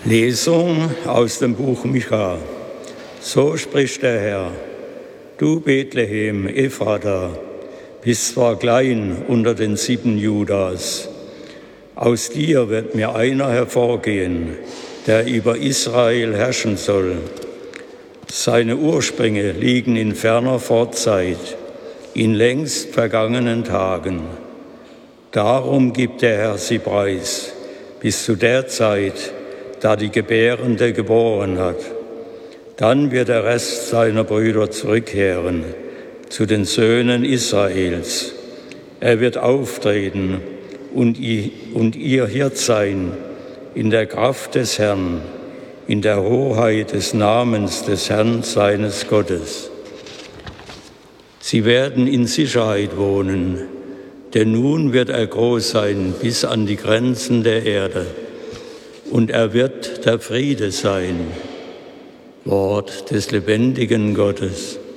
Lesung aus dem Buch Micha. So spricht der Herr: Du Bethlehem, Ephrata, bist zwar klein unter den Sippen Judas, aus dir wird mir einer hervorgehen, der über Israel herrschen soll. Seine Ursprünge liegen in ferner Vorzeit, in längst vergangenen Tagen. Darum gibt der Herr sie preis, bis zu der Zeit, da die Gebärende geboren hat. Dann wird der Rest seiner Brüder zurückkehren zu den Söhnen Israels. Er wird auftreten und ihr Hirt sein in der Kraft des Herrn, in der Hoheit des Namens des Herrn seines Gottes. Sie werden in Sicherheit wohnen, denn nun wird er groß sein bis an die Grenzen der Erde. Und er wird der Friede sein. Wort des lebendigen Gottes.